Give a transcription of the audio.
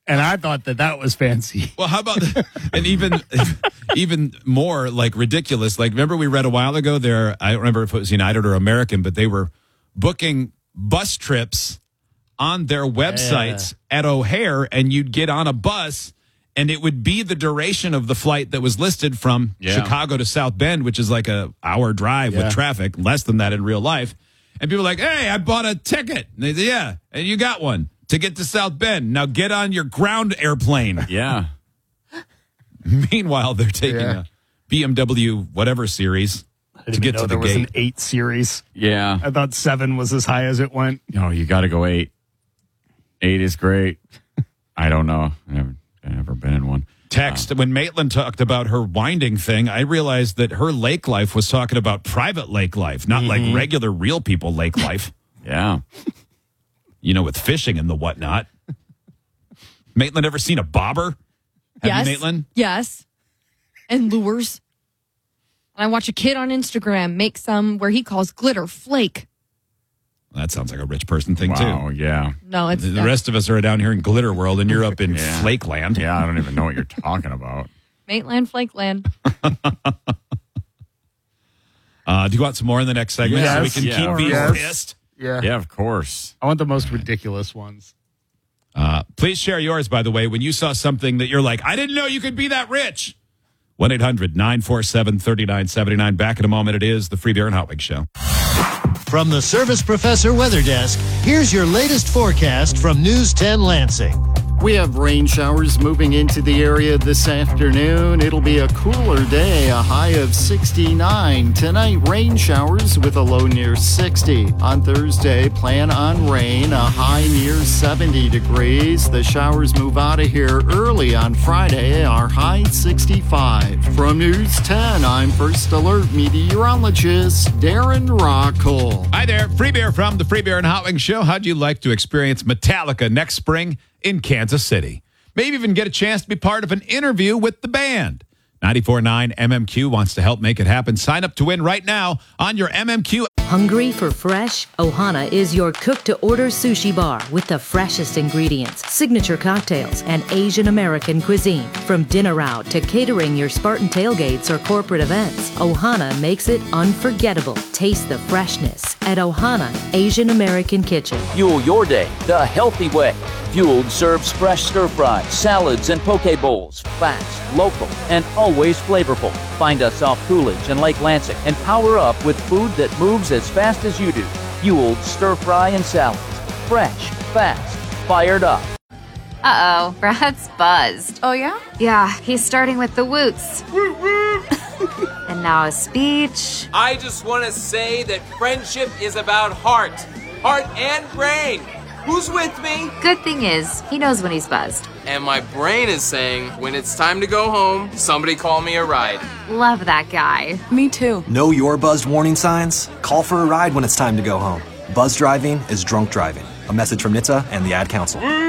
And I thought that was fancy. Well, how about, and even more like ridiculous. Like, remember we read a while ago there, I don't remember if it was United or American, but they were booking bus trips on their websites at O'Hare, and you'd get on a bus and it would be the duration of the flight that was listed from Chicago to South Bend, which is like a hour drive with traffic, less than that in real life. And people are like, hey, I bought a ticket. And they say, yeah, and you got one to get to South Bend. Now get on your ground airplane. Yeah. Meanwhile, they're taking a BMW whatever series to get to the there was gate. an 8 series. Yeah. I thought 7 was as high as it went. No, you got to go 8. 8 is great. I don't know. I've never been in one. Text, when Maitland talked about her winding thing, I realized that her lake life was talking about private lake life, not like regular real people lake life. Yeah. You know, with fishing and the whatnot. Maitland, ever seen a bobber? Have you, Maitland? Yes. And lures. I watch a kid on Instagram make some where he calls glitter flake. That sounds like a rich person thing, Wow, too. yeah. No, it's The rest of us are down here in glitter world, and you're up in flake land. Yeah, I don't even know what you're talking about. Maitland, flake land. Do you want some more in the next segment so we can keep being pissed? Yeah, of course. I want the most ridiculous ones. Please share yours, by the way, when you saw something that you're like, I didn't know you could be that rich. 1-800-947-3979. Back in a moment. It is the Free Beer and Hot Wings Show. From the Service Professor Weather Desk, here's your latest forecast from News 10 Lansing. We have rain showers moving into the area this afternoon. It'll be a cooler day, a high of 69. Tonight, rain showers with a low near 60. On Thursday, plan on rain, a high near 70 degrees. The showers move out of here early on Friday, our high 65. From News 10, I'm First Alert meteorologist Darren Rockall. Hi there. Free beer from the Free Beer and Hot Wings Show. How'd you like to experience Metallica next spring in Kansas City? Maybe even get a chance to be part of an interview with the band. 94.9 MMQ wants to help make it happen. Sign up to win right now on your MMQ. Hungry for fresh? Ohana is your cook-to-order sushi bar with the freshest ingredients, signature cocktails, and Asian American cuisine. From dinner out to catering your Spartan tailgates or corporate events, Ohana makes it unforgettable. Taste the freshness at Ohana Asian American Kitchen. Fuel your day the healthy way. Fueled serves fresh stir-fries, salads, and poke bowls. Fast, local, and always flavorful. Find us off Coolidge and Lake Lansing and power up with food that moves as fast as you do. Fueled stir-fry and salads. Fresh, fast, fired up. Uh-oh, Brad's buzzed. Oh, yeah? Yeah, he's starting with the woots. And now a speech. I just want to say that friendship is about heart and brain. Who's with me? Good thing is, he knows when he's buzzed. And my brain is saying, when it's time to go home, somebody call me a ride. Love that guy. Me too. Know your buzzed warning signs? Call for a ride when it's time to go home. Buzz driving is drunk driving. A message from NHTSA and the Ad Council.